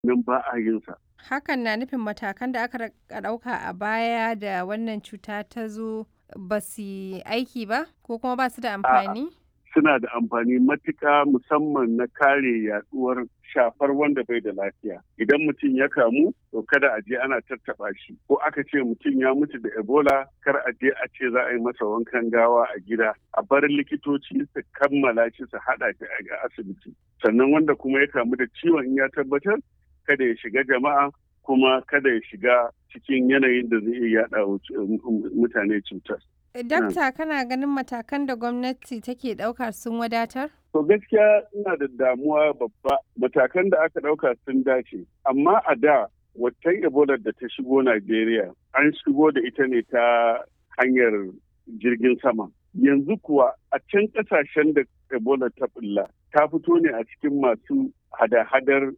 nan ba a yin sa. Hakan na nufin matakan da aka ɗauka a baya da wannan cuta ta zo ba su yi aiki ba ko kuma ba su da A'a, amfani? suna da amfani matuƙa musamman na kare yaɗuwar shafar wanda bai da lafiya. Idan mutum ya kamu, to kada a je ana tattaɓa shi. Ko aka ce mutum ya mutu da Ebola, kar a je a ce za a yi masa wankan gawa a gida. A bar likitoci su kammala shi su haɗa shi a asibiti. Sannan wanda kuma ya kamu da ciwon in ya tabbatar, kada ya shiga jama'a kuma kada ya shiga cikin yanayin da zai iya yaɗa wa mutane cutar. Dakta, kana ganin matakan da gwamnati take ɗauka sun wadatar? To gaskiya ina da damuwa babba, matakan da aka ɗauka sun dace, amma a da watan Ebola da ta shigo Najeriya an shigo da ita ne ta hanyar jirgin sama. Yanzu kuwa a can ƙasashen da Ebola ta bulla ta fito ne a cikin masu hada-hadar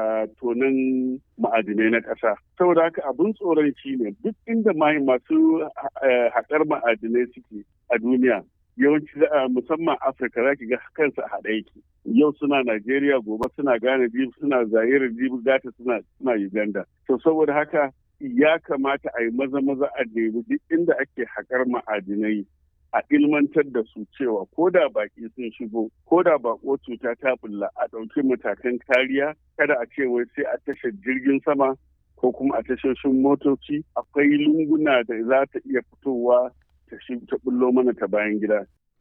tonin ma'adinai na ƙasa. Saboda haka abin tsoron shi ne duk inda masu haƙar ma'adinai suke a duniya, yawanci musamman Afirka za ki ga kansu a haɗe yake. Yau suna Najeriya, gobe suna Ghana, jibi suna Zaire, jibi gata suna Uganda. To saboda haka ya kamata a yi maza-maza a nemi duk inda ake haƙar ma'adinai a ilmantar da su cewa ko da baki sun shigo ko da bako cuta ta bulla a ɗauki matakan kariya, kada a ce wai sai a tashar jirgin sama ko kuma a tashoshin motoci. Akwai lunguna da za ta iya fitowa ta bullo mana ta bayan gida.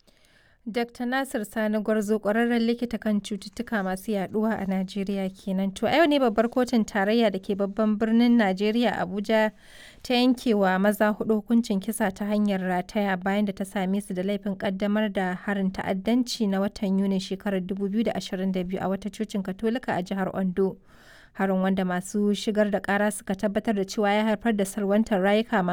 Dr. Nasir Sani Gwarzo, ƙwararren likita kan cututtuka masu yaduwa a Najeriya kenan. To a yau ne babbar kotun tarayya da ke babban birnin Najeriya Abuja ta yankewa maza 4 hukuncin kisa ta hanyar rataya bayan da ta same su da laifin kaddamar da harin ta'addanci na watan Yuni shekarar 2022 a wata cocin Katolika a jihar Ondo. Harin, wanda masu shigar da kara suka tabbatar da cewa ya haifar da salwantar rayukan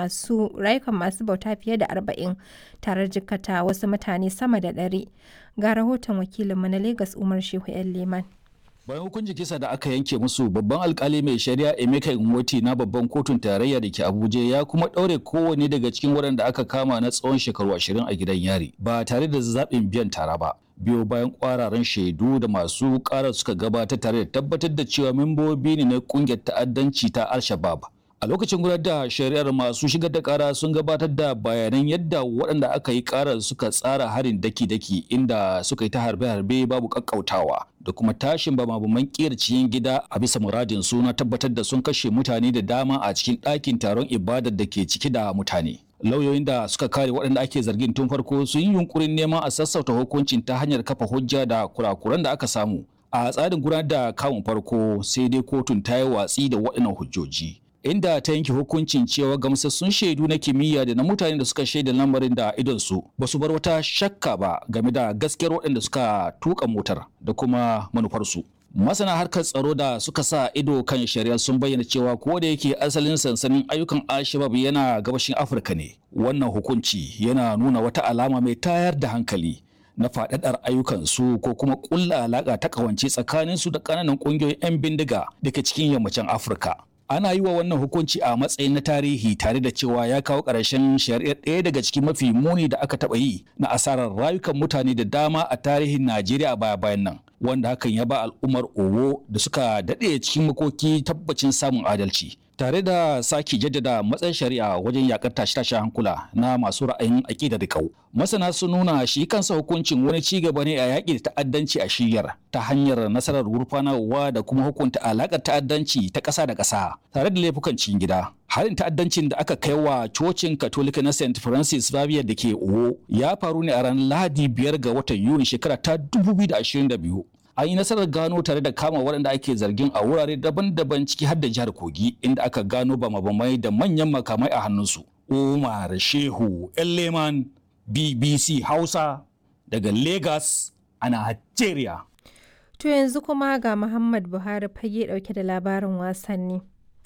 masu bauta fiye da 40 tare da jikkata wasu mutane sama da 100. Ga rahoton wakilinmu na Lagos Umar Shehu ‘yan Leman. Bayan hukuncin kisa da aka yanke musu, babban alkali mai shari'a Emeka Nwoti na babban kotun tarayya da ke Abuja ya kuma ɗaure kowane daga cikin waɗanda aka kama na tsawon shekaru 20 a gidan yari ba tare da zaɓin biyan tara ba. Biyo bayan kwararan shaidu da masu ƙara suka gabatar tare da tabbatar da cewa membobi ne na ƙungiyar ta'addanci ta Al-Shabaab. A lokacin gudanar da shari'ar, masu shigar da ƙara sun gabatar da bayanan yadda waɗanda aka yi ƙarar suka tsara harin daki-daki, inda suka yi ta harbe-harbe babu ƙaƙƙautawa da kuma tashin bama-baman ƙera cikin gida a bisa muradin su na tabbatar da sun kashe mutane da dama a cikin ɗakin taron ibadar da ke cike da mutane. Lauyoyin da suka kare waɗanda ake zargin tun farko sun yi yunkurin neman a sassauta hukuncin ta hanyar kafa hujja da kurakuran da aka samu a tsarin gudanar da kamun farko, sai dai kotun ta yi watsi da waɗannan hujjoji, inda ta yanke hukuncin cewa gamsassun shaidu na kimiyya da na mutane da suka shaida lamarin da idonsu ba su bar wata shakka ba game da gaskiyar waɗanda suka tuka motar da kuma manufarsu. Masana harkar tsaro da suka sa ido kan shari'a sun bayyana cewa ko da yake asalin sansanin ayyukan Al-Shabaab yana gabashin Afirka ne, wannan hukunci yana nuna wata alama mai tayar da hankali na faɗaɗar ayyukansu ko kuma ƙulla alaƙa ta ƙawance tsakaninsu da ƙananan ƙungiyoyin 'yan bindiga da ke cikin yammacin Afirka. Ana yi wa wannan hukunci a matsayin na tarihi, tare da cewa ya kawo ƙarshen shari'ar ɗaya daga cikin mafi muni da aka taɓa yi na asarar rayukan mutane da dama a tarihin Najeriya a baya-bayan nan, wanda hakan ya ba al'ummar Owo da suka daɗe cikin makoki tabbacin samun adalci, tare da sake jaddada matsayin shari'a wajen yakar tashe-tashen hankula na masu ra'ayin aƙida da ƙau. Masana sun nuna shi kansa hukuncin wani ci gaba ne a yaƙi da ta'addanci a shiyar ta hanyar nasarar gurfanarwa da kuma hukunta alaƙar ta'addanci ta ƙasa da ƙasa tare da laifukan cikin gida. Harin ta'addancin da aka kai wa cocin Katolika na St. Francis Xavier da ke Owo ya faru ne a ranar Lahadi 5 ga watan Yuni shekara ta 2022. An yi nasarar gano tare da kama waɗanda ake zargin a wurare daban-daban ciki har da jihar Kogi, inda aka gano bama-bamai da manyan makamai a hannunsu. Umar Shehu ‘yan Leman, BBC Hausa daga Lagos a Najeriya. To yanzu kuma ga Muhammad Buhari fage ɗauke da labarin wasanni.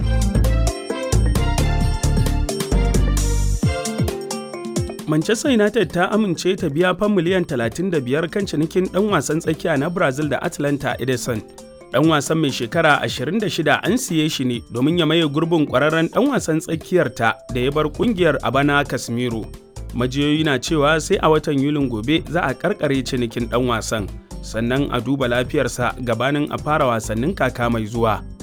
Manchester United ta amince ta biya fan miliyan 35 kan cinikin ɗan wasan tsakiya na Brazil da Atlanta Edison. Ɗan wasan mai shekara 26 an siye shi ne domin ya maye gurbin ƙwararren ɗan wasan tsakiyarta da ya bar ƙungiyar a bana Casemiro. Majiyoyi na cewa sai a watan Yulin gobe za a karkare cinikin ɗan wasan, sannan a duba lafiyarsa gabanin a fara wasannin kaka mai zuwa.